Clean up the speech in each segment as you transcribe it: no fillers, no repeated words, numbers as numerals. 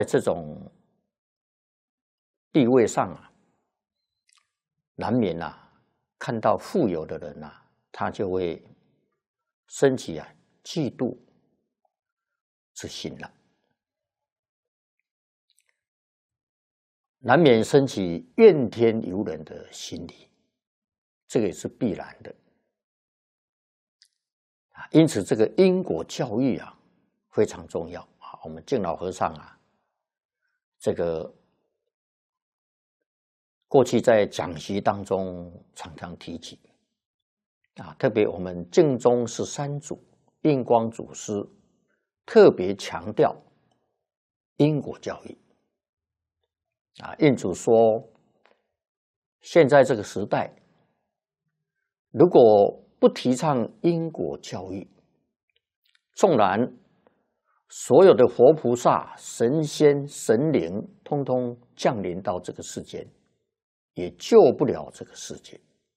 这种地位上啊，难免看到富有的人他就会升起嫉妒之心了，难免升起怨天尤人的心理，这个也是必然的。因此，这个因果教育非常重要。我们敬老和尚这个过去在讲习当中常常提起特别我们净宗13祖印光祖师特别强调因果教育印祖说，现在这个时代，如果不提倡因果教育，纵然所有的佛菩萨、神仙、神灵通通降临到这个世间，也救不了这个世界，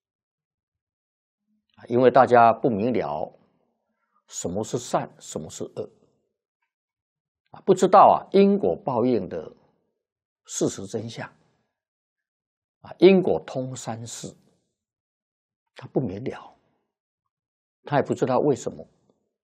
因为大家不明了什么是善，什么是恶，不知道因果报应的事实真相，因果通三世，他不明了，他也不知道为什么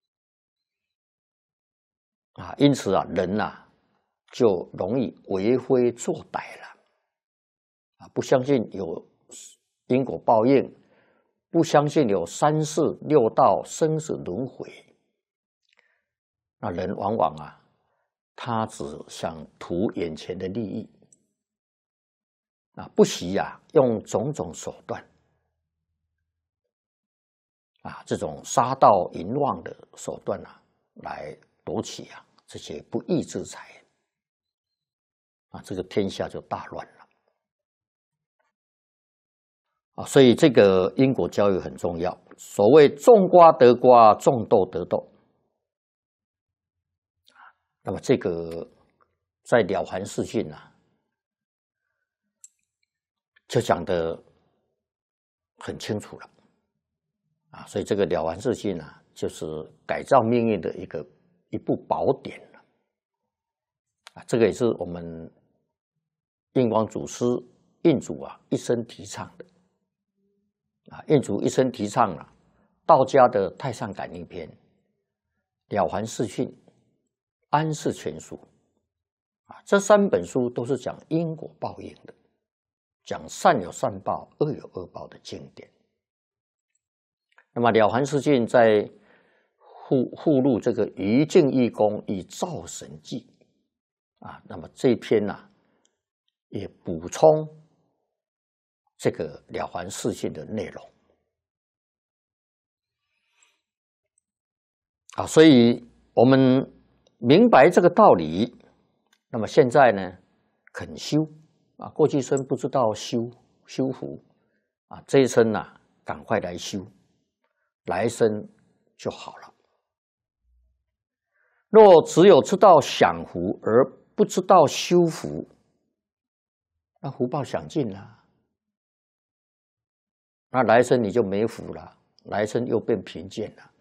因此人就容易为非作歹了不相信有因果报应，不相信有三世六道生死轮回，那人往往他只想图眼前的利益不惜用种种手段这种杀盗淫妄的手段来夺取这些不义之财这个天下就大乱了所以这个因果教育很重要。所谓种瓜得瓜，种豆得豆。那么这个在《了凡四训》就讲得很清楚了所以这个《了凡四训》就是改造命运的一部宝典了这个也是我们印光祖师印祖一生提倡的印祖一生提倡道家的太上感应篇、了凡四训、安世全书这3本书都是讲因果报应的，讲善有善报，恶有恶报的经典。那么了凡四训在附录这个于净义功与造神记那么这一篇也补充这个了凡四训的内容所以我们明白这个道理，那么现在呢肯修过去生不知道修福这一生赶快来修，来生就好了。若只有知道享福而不知道修福，那福报享尽了，那来生你就没福了，来生又变贫贱了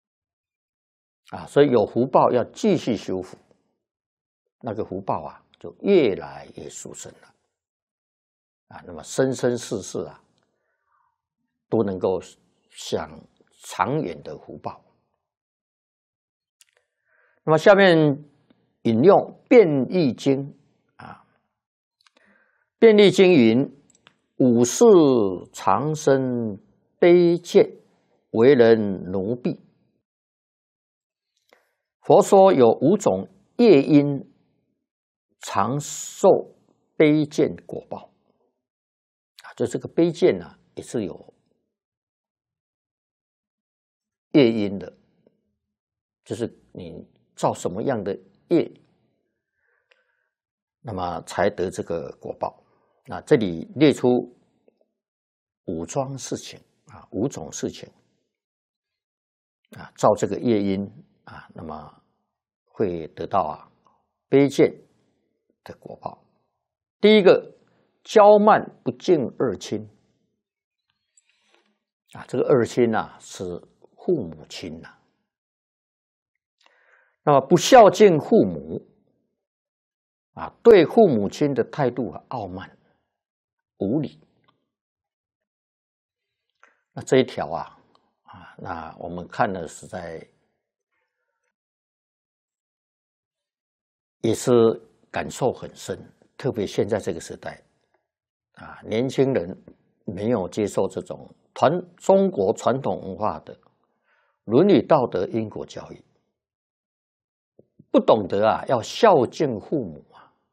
所以有福报要继续修福，那个福报就越来越殊胜了那么生生世世都能够享长远的福报。那么下面引用《变易经》变易经云：五世长生卑贱，为人奴婢。佛说有5种业因长受卑贱果报就这个卑贱也是有业因的，就是你造什么样的业，那么才得这个果报。那这里列出5桩事情5种事情造这个业因那么会得到卑贱的果报。第一个，骄慢不敬二亲这个二亲是父母亲那么不孝敬父母啊，对父母亲的态度傲慢、无礼。那这一条那我们看了实在也是感受很深，特别现在这个时代年轻人没有接受这种中国传统文化的伦理道德因果教育，不懂得要孝敬父母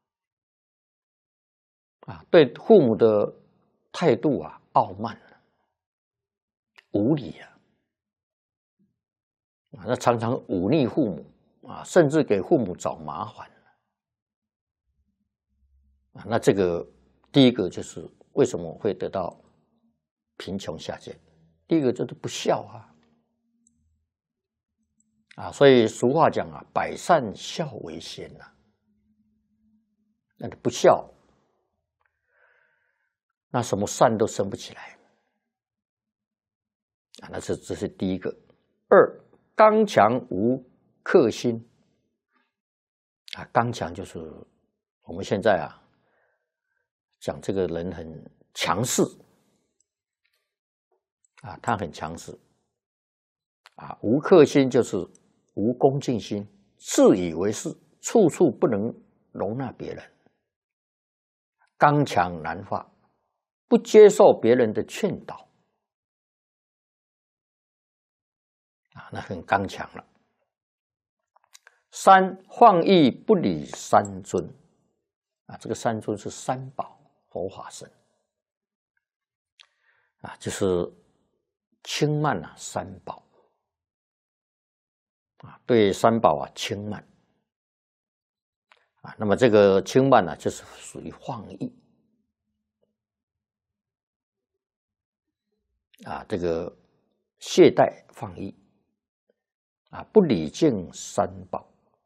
对父母的态度傲慢无礼那常常忤逆父母甚至给父母找麻烦那这个第一个就是为什么会得到贫穷下贱，第一个就是不孝所以俗话讲百善孝为先那你不孝，那什么善都生不起来那这是第一个。二，刚强无克心刚强就是我们现在讲这个人很强势他很强势无克心就是无恭敬心，自以为是，处处不能容纳别人，刚强难化，不接受别人的劝导那很刚强了。三，放逸不理三尊这个三尊是三宝佛法僧就是轻慢三宝对三宝轻慢那么这个轻慢就是属于放逸这个懈怠放逸不礼敬三宝。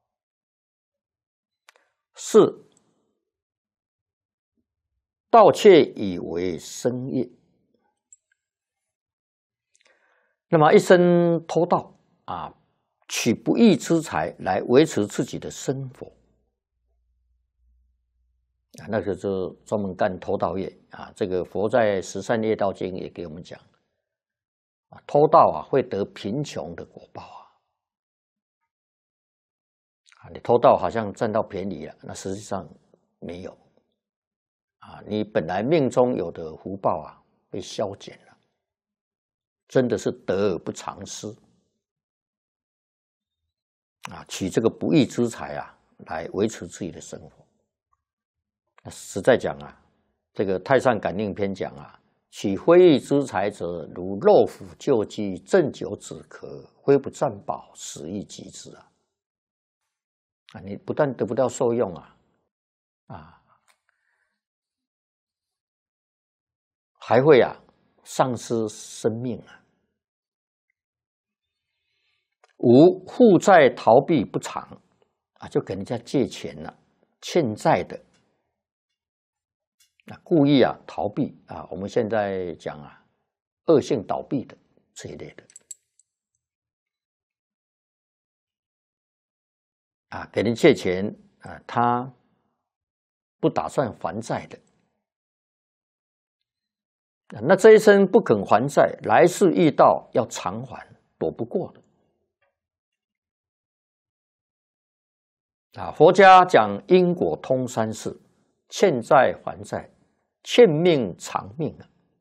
四，盗窃以为生业，那么一生偷盗取不义之财来维持自己的生活那个就专门干偷盗业这个佛在《十善业道经》也给我们讲偷盗会得贫穷的果报你偷盗好像占到便宜了，那实际上没有你本来命中有的福报被消减了，真的是得而不偿失取这个不义之财来维持自己的生活实在讲这个《太上感应篇》讲取非义之财者，如肉腐旧鸡，鸩酒止咳，非不占宝，死亦及之你不但得不到受用还会丧失生命五，负债逃避不偿就给人家借钱了，欠债的故意逃避我们现在讲恶性倒闭的这一类的给人借钱他不打算还债的那这一生不肯还债，来世遇到要偿还，躲不过的佛家讲因果通三世，欠债还债，欠命偿命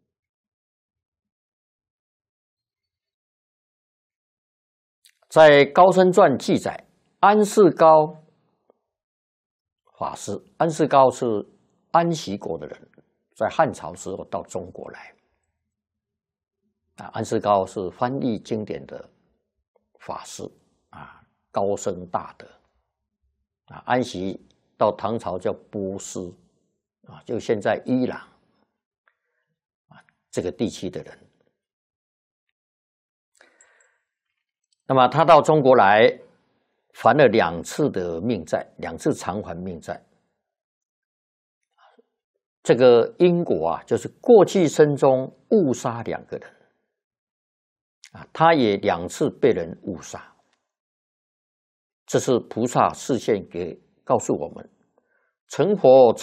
在《高僧传》记载，安世高法师，安世高是安息国的人，在汉朝时候到中国来安世高是翻译经典的法师高僧大德安息到唐朝叫波斯就现在伊朗这个地区的人。那么他到中国来还了2次的命债，2次偿还命债。这个因果就是过去生中误杀2个人他也2次被人误杀。这是菩萨示现告诉我们， 成佛